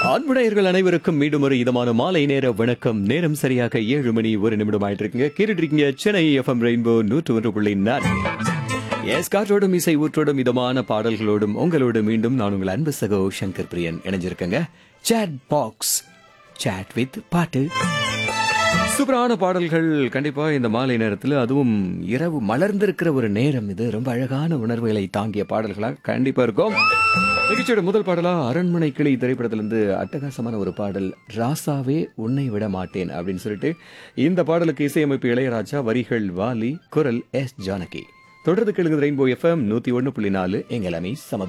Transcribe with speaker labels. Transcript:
Speaker 1: அன்புடையர்கள் அனைவருக்கும் மீண்டும் ஒரு இதமான மாலை நேர வணக்கம். நேரம் சரியாக 7 மணி 1 நிமிடம் ஆயிட்டு இருக்குங்க. கேட்டுட்டு இருக்கீங்க சென்னை எஃப்எம் ரெயின்போ 101.4. எஸ், காற்றோடும் இசை ஊற்றோடும் இதமான பாடல்களோடும் உங்களோடு மீண்டும் நான் உங்கள் அன்பு சகோ சங்கர் பிரியன் இணைஞ்சிருக்கேங்க. சாட் பாக்ஸ், சாட் வித் பாட்டு. சூப்பரான பாடல்கள் கண்டிப்பா இந்த மாலை நேரத்தில், அதுவும் இரவு மலர்ந்திருக்கிற ஒரு நேரம் இது. ரொம்ப அழகான உணர்வுகளை தாங்கிய பாடல்களா கண்டிப்பா இருக்கும். நிகழ்ச்சியோட முதல் பாடலா அரண்மனை கிளி திரைப்படத்திலிருந்து அட்டகாசமான ஒரு பாடல், ராசாவே உன்னை விட மாட்டேன் அப்படின்னு சொல்லிட்டு. இந்த பாடலுக்கு இசையமைப்பு இளையராஜா, வரிகள் வாலி, குரல் எஸ் ஜானகி. தொடர்ந்து கேளுங்க ரெயின்போ எஃப்எம் 101.4 எங்கள் அணி சம